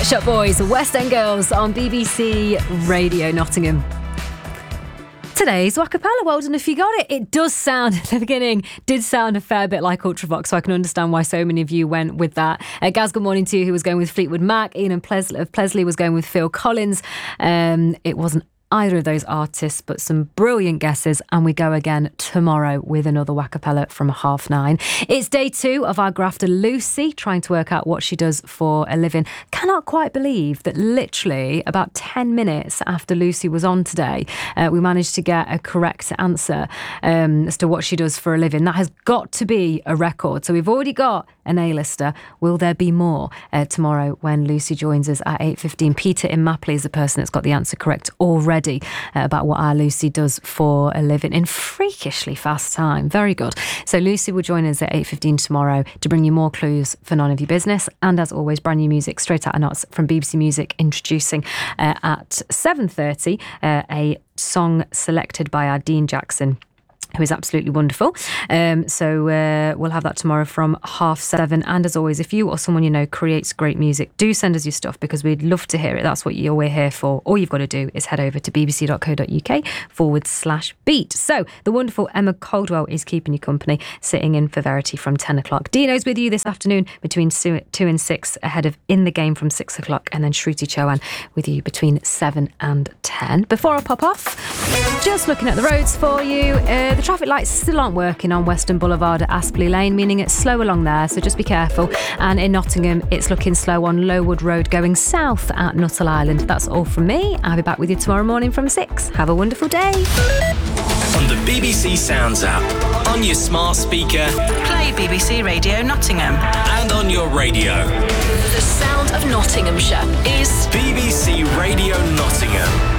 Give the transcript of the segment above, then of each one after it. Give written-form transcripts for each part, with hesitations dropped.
Shop Boys, West End Girls on BBC Radio Nottingham. Today's Wacapella, well done if you got it. It does sound, at the beginning, did sound a fair bit like Ultravox, so I can understand why so many of you went with that. Gaz, good morning to you, who was going with Fleetwood Mac. Ian of Plesley was going with Phil Collins. It wasn't either of those artists, but some brilliant guesses, and we go again tomorrow with another Wacapella from 9:30. It's day 2 of our grafter Lucy, trying to work out what she does for a living. Cannot quite believe that literally about 10 minutes after Lucy was on today, we managed to get a correct answer as to what she does for a living. That has got to be a record. So we've already got an A-lister. Will there be more tomorrow when Lucy joins us at 8:15? Peter in Mapley is the person that's got the answer correct already about what our Lucy does for a living in freakishly fast time. Very good. So Lucy will join us at 8:15 tomorrow to bring you more clues for None of Your Business, and as always, brand new music straight out of Knots from BBC Music, introducing at 7:30 a song selected by our Dean Jackson, who is absolutely wonderful. So we'll have that tomorrow from 7:30. And as always, if you or someone you know creates great music, do send us your stuff, because we'd love to hear it. That's what we're here for. All you've got to do is head over to bbc.co.uk/beat. So the wonderful Emma Caldwell is keeping you company, sitting in for Verity from 10 o'clock. Dino's with you this afternoon between 2 and 6, ahead of In the Game from 6 o'clock, and then Shruti Chauhan with you between 7 and 10. Before I pop off, just looking at the roads for you. The traffic lights still aren't working on Western Boulevard at Aspley Lane, meaning it's slow along there, so just be careful. And in Nottingham, it's looking slow on Lowood Road going south at Nuttall Island. That's all from me. I'll be back with you tomorrow morning from 6. Have a wonderful day. On the BBC Sounds app, on your smart speaker, play BBC Radio Nottingham, and on your radio. The sound of Nottinghamshire is BBC Radio Nottingham.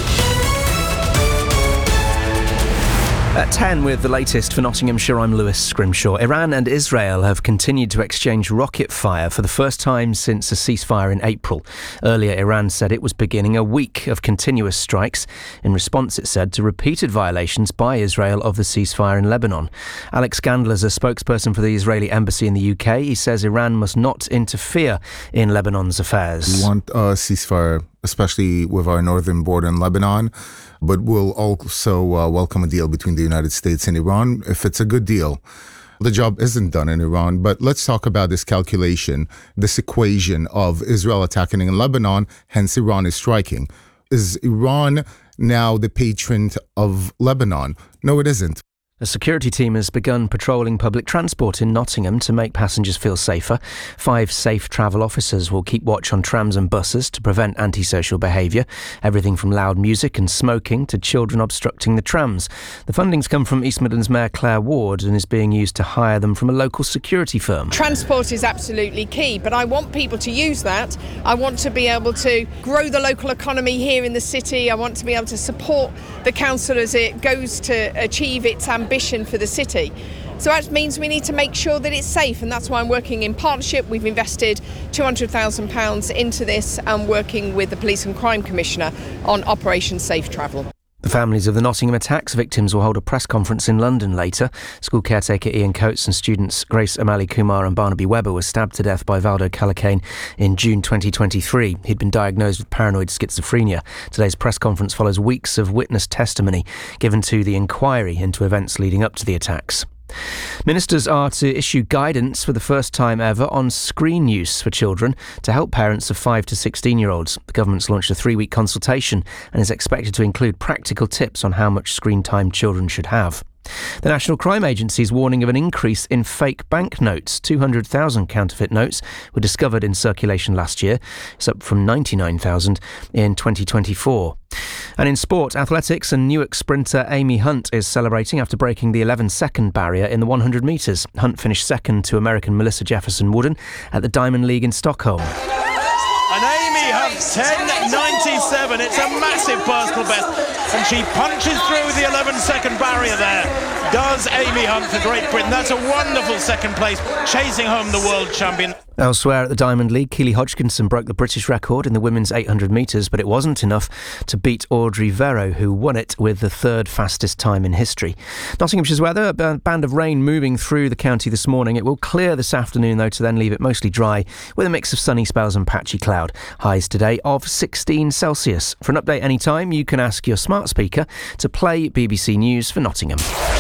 At 10 with the latest for Nottinghamshire, I'm Lewis Scrimshaw. Iran and Israel have continued to exchange rocket fire for the first time since a ceasefire in April. Earlier, Iran said it was beginning a week of continuous strikes in response, it said, to repeated violations by Israel of the ceasefire in Lebanon. Alex Gandler is a spokesperson for the Israeli embassy in the UK. He says Iran must not interfere in Lebanon's affairs. We want a ceasefire, especially with our northern border in Lebanon, but we'll also welcome a deal between the United States and Iran if it's a good deal. The job isn't done in Iran, but let's talk about this calculation, this equation of Israel attacking in Lebanon, hence Iran is striking. Is Iran now the patron of Lebanon? No, it isn't. A security team has begun patrolling public transport in Nottingham to make passengers feel safer. 5 safe travel officers will keep watch on trams and buses to prevent antisocial behaviour. Everything from loud music and smoking to children obstructing the trams. The funding's come from East Midlands Mayor Claire Ward and is being used to hire them from a local security firm. Transport is absolutely key, but I want people to use that. I want to be able to grow the local economy here in the city. I want to be able to support the council as it goes to achieve its ambition for the city. So that means we need to make sure that it's safe, and that's why I'm working in partnership. We've invested £200,000 into this and working with the Police and Crime Commissioner on Operation Safe Travel. The families of the Nottingham attacks victims will hold a press conference in London later. School caretaker Ian Coates and students Grace Amali Kumar and Barnaby Webber were stabbed to death by Valdo Calacane in June 2023. He'd been diagnosed with paranoid schizophrenia. Today's press conference follows weeks of witness testimony given to the inquiry into events leading up to the attacks. Ministers are to issue guidance for the first time ever on screen use for children to help parents of 5 to 16-year-olds. The government's launched a 3-week consultation and is expected to include practical tips on how much screen time children should have. The National Crime Agency is warning of an increase in fake banknotes. 200,000 counterfeit notes were discovered in circulation last year. It's up from 99,000 in 2024. And in sport, athletics, and Newark sprinter Amy Hunt is celebrating after breaking the 11-second barrier in the 100 metres. Hunt finished second to American Melissa Jefferson Wooden at the Diamond League in Stockholm. And Amy Hunt, 10.99. 1:27. It's a massive personal best, and she punches through the 11-second barrier there. Does Amy Hunt for Great Britain. That's a wonderful second place, chasing home the world champion. Elsewhere at the Diamond League, Keely Hodgkinson broke the British record in the women's 800 metres, but it wasn't enough to beat Audrey Verreau, who won it with the third fastest time in history. Nottinghamshire's weather, a band of rain moving through the county this morning. It will clear this afternoon, though, to then leave it mostly dry with a mix of sunny spells and patchy cloud. Highs today of 16 Celsius. For an update anytime, you can ask your smart speaker to play BBC News for Nottingham.